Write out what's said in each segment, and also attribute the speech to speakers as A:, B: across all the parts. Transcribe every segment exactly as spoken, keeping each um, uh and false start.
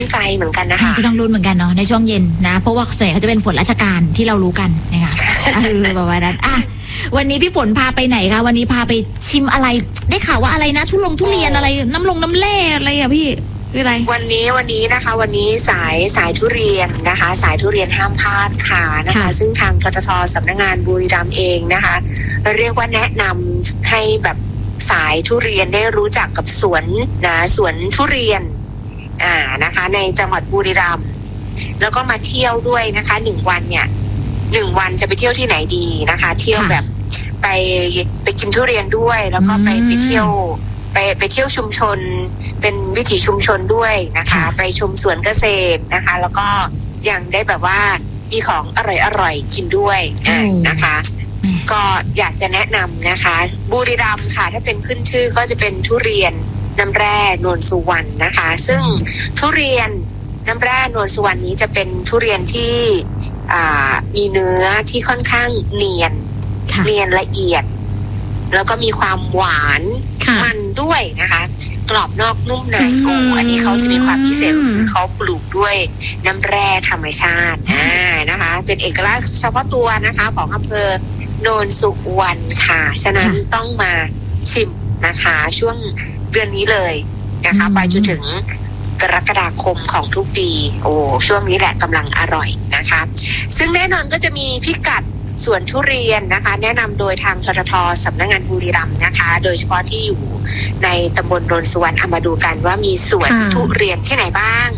A: ใจเหมือนกันนะคะ
B: ก็ต้องรุ้นเหมือนกันเนาะในช่วงเย็นนะเพราะว่าส่วนใหญ่เขาจะเป็นฝนราชการที่เรารู้กันนะคะเออประมาณนั้นอ่ะวันนี้พี่ฝนพาไปไหนคะวันนี้พาไปชิมอะไรได้ข่าวว่าอะไรนะทุลงทุเรียนอะไรน้ำลงน้ำแร่อะไรอะพี่คืออะไร
A: วันนี้วันนี้นะคะวันนี้สายสายทุเรียนนะคะสายทุเรียนห้ามพลาดค่ะนะคะซึ่งทางทททสำนักงานบุรีรัมย์เองนะคะเรียกว่าแนะนำให้แบบสายทุเรียนได้รู้จักกับสวนนะสวนทุเรียนอ่านะคะในจังหวัดบุรีรัมย์แล้วก็มาเที่ยวด้วยนะคะหนึ่งวันเนี่ยหนึ่งวันจะไปเที่ยวที่ไหนดีนะคะเที่ยวแบบไปไปกินทุเรียนด้วยแล้วก็ไปไปเที่ยวไปไปเที่ยวชุมชนเป็นวิถีชุมชนด้วยนะคะไปชมสวนเกษตรนะคะแล้วก็ยังได้แบบว่ามีของอร่อยอร่อยกินด้วยนะคะก็อยากจะแนะนำนะคะบุรีรัมย์ค่ะถ้าเป็นขึ้นชื่อก็จะเป็นทุเรียนน้ำแร่นวลสุวรรณนะคะซึ่งทุเรียนน้ำแร่นวลสุวรรณนี้จะเป็นทุเรียนที่มีเนื้อที่ค่อนข้างเนียนเนียนละเอียดแล้วก็มีความหวานมันด้วยนะคะกรอบนอกนุ่มในโอ้อันนี้เขาจะมีความพิเศษคือเขาปลูกด้วยน้ำแร่ธรรมชาติอ่านะคะเป็นเอกลักษณ์เฉพาะตัวนะคะของอำเภอโนนสุวรรณค่ะฉะนั้นต้องมาชิมนะคะช่วงเดือนนี้เลยนะคะไปจนถึงกรกฎาคมของทุกปีโอ้ช่วงนี้แหละกำลังอร่อยนะคะซึ่งแน่นอนก็จะมีพิกัดสวนทุเรียนนะคะแนะนำโดยทางทททสำนักงานบุรีรัมย์นะคะโดยเฉพาะที่อยู่ในตำบลโนนสุวรรณเอามาดูกันว่ามีสวนทุเรียนที่ไหนบ้าง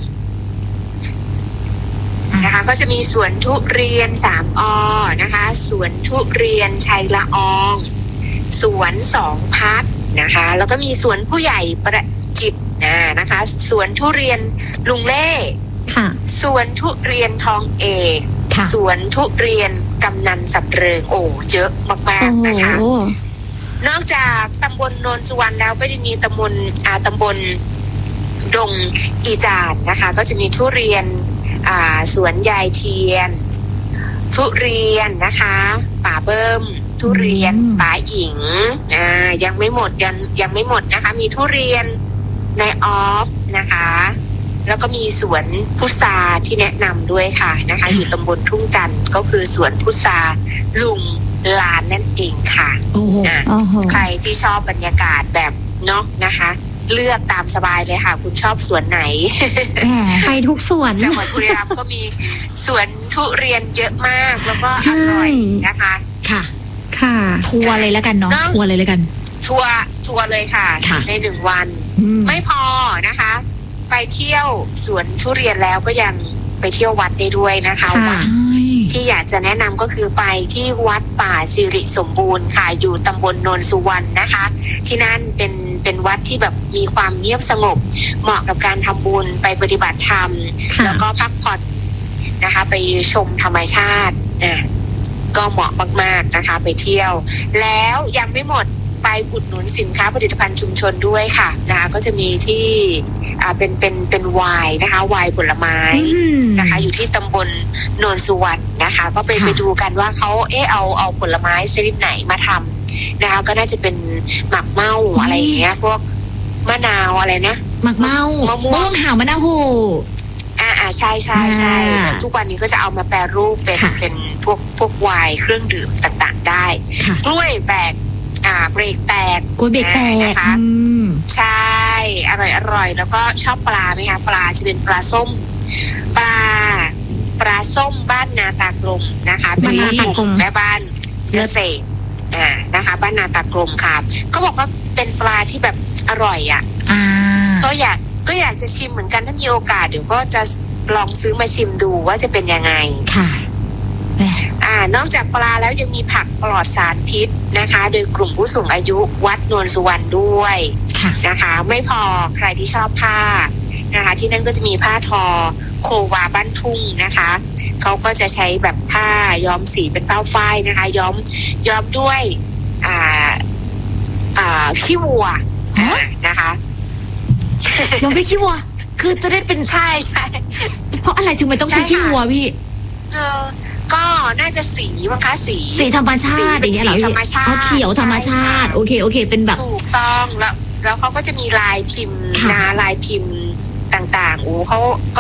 A: นะคะก็จะมีสวนทุเรียนสามอนะคะสวนทุเรียนชัยละอองสวนสองพัดนะคะแล้วก็มีสวนผู้ใหญ่ประกิตนะนะคะสวนทุเรียนลุงเล่สวนทุเรียนทองเอกสวนทุเรียนกำนันสำเริงโอ้เยอะมากๆนะคะนอกจากตำบลโนนสุวรรณแล้วก็จะมีตำบลอาตำบลดงอีจานนะคะก็จะมีทุเรียนอ่าสวนยายเทียนทุเรียนนะคะป่าเบิ้มทุเรียนป่าหญิงอ่ายังไม่หมดยังยังไม่หมดนะคะมีทุเรียนในออฟนะคะแล้วก็มีสวนพุทราที่แนะนำด้วยค่ะนะคะอยู่ตำบลทุ่งจันทร์ก็คือสวนพุทราลุงลานนั่นเองค่ะอ่าใครที่ชอบบรรยากาศแบบเนาะนะคะเลือกตามสบายเลยค่ะคุณชอบสวนไหน
C: ไปทุกสวน
A: จังหวัดบุรีรัมย์ก็มีสวนทุเรียนเยอะมากแล้วก็อร่อยนะคะ
B: ค่ะ
C: ค่ะ
B: ทัวร์เลยแล้วกันเนาะทัวร์เลยแล้วกัน
A: ทัวร์ทัวร์เลยค่ะในหนึ่งวันไม่พอนะคะไปเที่ยวสวนทุเรียนแล้วก็ยังไปเที่ยววัดได้ด้วยนะคะวัดที่อยากจะแนะนำก็คือไปที่วัดป่าสิริสมบูรณ์ค่ะอยู่ตำบลโนนสุวรรณนะคะที่นั่นเป็นเป็นวัดที่แบบมีความเงียบสงบเหมาะกับการทำบุญไปปฏิบัติธรรมแล้วก็พักผ่อนนะคะไปชมธรรมชาติอ่ะก็เหมาะมากๆนะคะไปเที่ยวแล้วยังไม่หมดไปอุดหนุนสินค้าผลิตภัณฑ์ชุมชนด้วยค่ะนะคะก็จะมีที่อ่าเป็นเป็นเป็นไวน์นะคะไวน์ผลไม้นะคะอยู่ที่ตำบลโนนสุวรรณนะคะก็ไปไปดูกันว่าเขาเออเอาเอาผลไม้ชนิดไหนมาทำนะคะก็น่าจะเป็นหมักเมาอะไรอย่างเงี้ยพวกมะนาวอะไรนะ
B: หมักเมามะม่วงหาวมะนาวโห
A: อ่าอ่าใช่ใช่ใช่ทุกวันนี้ก็จะเอามาแปรรูปเป็นเป็นพวกพวกไวน์เครื่องดื่มต่างๆได้กล้วยแบกอ่าเบรกแตก
B: กล้วยเบรกแตก
A: นะคะใช่อร่อยอร่อยแล้วก็ชอบปลาไหมคะปลาจะเป็นปลาส้มปลาปลาส้มบ้านนาตากลมนะคะเป็นกลุ่มแม่บ้านเกษตรอ่านะคะบ้านนาตากลมค่ะก็บอกว่าเป็นปลาที่แบบอร่อยอ่ะก็อยากก็อยากจะชิมเหมือนกันถ้ามีโอกาสเดี๋ยวก็จะลองซื้อมาชิมดูว่าจะเป็นยังไง
B: ค่ะ
A: อ่านอกจากปลาแล้วยังมีผักปลอดสารพิษนะคะโดยกลุ่มผู้สูงอายุวัดโนนสุวรรณด้วยนะคะไม่พอใครที่ชอบผ้านะคะที่นั่นก็จะมีผ้าทอโควาบ้านทุ่งนะคะเขาก็จะใช้แบบผ้าย้อมสีเป็นผ้าฝ้ายนะคะย้อมย้อมด้วยอ่าอ่าขี้วัวนะคะ
B: ย้อมด้วยขี้วัวคือจะได้เป็น
A: ใช่ใช่
B: เพราะอะไรถึงไม่ต้องใช้ขี้วัวพี่
A: เออก็น่าจะสีมั้งคะสี
B: สีธรรมชาติอย่างเงี้ยเหรอพี่อ๋อเขียวธรรมชาติโอเคโอเคเป็นแบบ
A: ถูกต้องแล้วแล้วเขาก็จะมีลายพิมพ์นะลายพิมพ์ต่างๆโอ้เขาก็